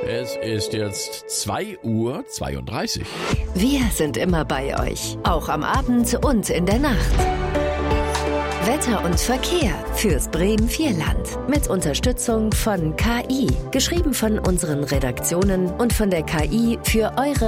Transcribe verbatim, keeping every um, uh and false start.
Es ist jetzt zwei Uhr zweiunddreißig. Wir sind immer bei euch, auch am Abend und in der Nacht. Wetter und Verkehr fürs Bremen-Vierland mit Unterstützung von K I, geschrieben von unseren Redaktionen und von der K I für eure